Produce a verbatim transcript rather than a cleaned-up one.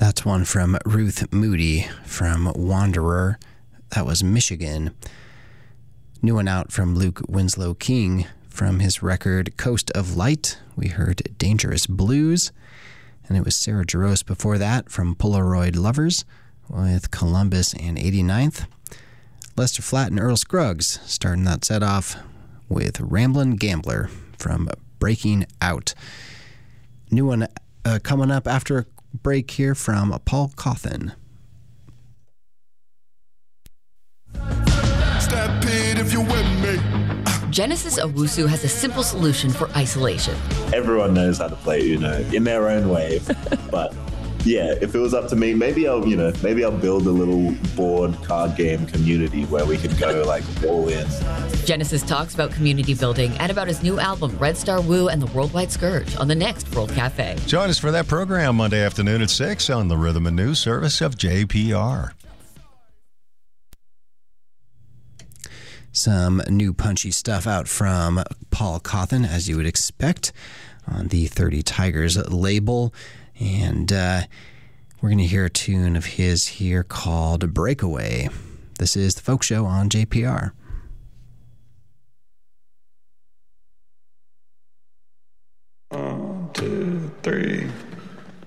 That's one from Ruth Moody from Wanderer. That was Michigan. New one out from Luke Winslow King from his record Coast of Light. We heard Dangerous Blues. And it was Sarah Jarosz before that from Polaroid Lovers with Columbus and eighty-ninth. Lester Flatt and Earl Scruggs starting that set off with Ramblin' Gambler from Breaking Out. New one uh, coming up after a break here from Paul Cawthon. Step in if you're with me. Genesis Owusu has a simple solution for isolation. Everyone knows how to play Uno in their own way, but yeah, if it was up to me, maybe I'll, you know, maybe I'll build a little board card game community where we could go like all in. Genesis talks about community building and about his new album, Red Star Woo and the Worldwide Scourge, on the next World Cafe. Join us for that program Monday afternoon at six on the Rhythm and News service of J P R. Some new punchy stuff out from Paul Cawthon, as you would expect, on the thirty Tigers label. And uh, we're going to hear a tune of his here called Breakaway. This is The Folk Show on J P R. One, two, three.